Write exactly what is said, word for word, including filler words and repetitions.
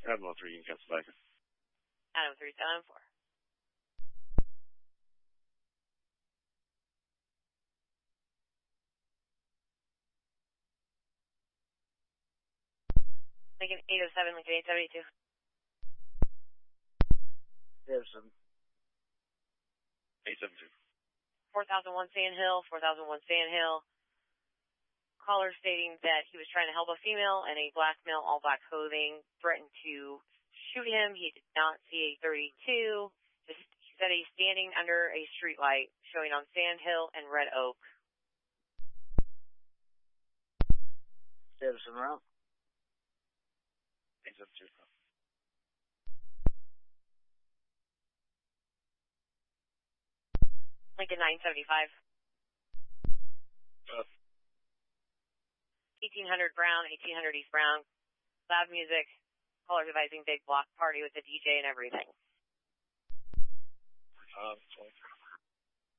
Admiral three, you can cancel back. Adam three seven four. Lincoln eight oh seven, Lincoln eight seventy-two. Gibson. eight seven two. four thousand one Sand Hill, four thousand one Sand Hill. Caller stating that he was trying to help a female and a black male, all black clothing, threatened to shoot him. He did not see a thirty-two. Just, he said he's standing under a street light showing on Sand Hill and Red Oak. Gibson route. eight seven two. Lincoln nine seventy-five. Uh, eighteen hundred Brown, eighteen hundred East Brown. Loud music. Callers advising big block party with the D J and everything. Um, twenty-three.